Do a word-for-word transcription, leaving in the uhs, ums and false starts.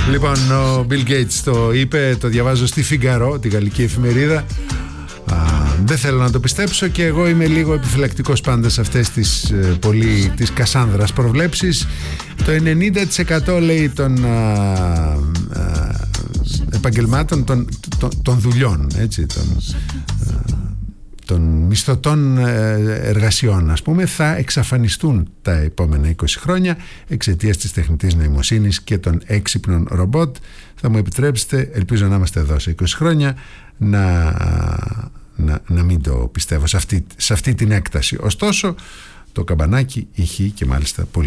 Λοιπόν, ο Bill Gates το είπε, το διαβάζω στη Φιγκαρό, τη γαλλική εφημερίδα. Α, δεν θέλω να το πιστέψω και εγώ είμαι λίγο επιφυλακτικός πάντα σε αυτές τις ε, πολύ της Κασάνδρας προβλέψεις. Το ενενήντα τοις εκατό λέει των α, α, επαγγελμάτων, των, των, των δουλειών, έτσι, των, α, των μισθωτών εργασιών, ας πούμε, θα εξαφανιστούν τα επόμενα είκοσι χρόνια εξαιτίας της τεχνητής νοημοσύνης και των έξυπνων ρομπότ. Θα μου επιτρέψετε, ελπίζω να είμαστε εδώ σε είκοσι χρόνια, να, να, να μην το πιστεύω σε αυτή, σε αυτή την έκταση. Ωστόσο, το καμπανάκι ηχεί και μάλιστα πολύ.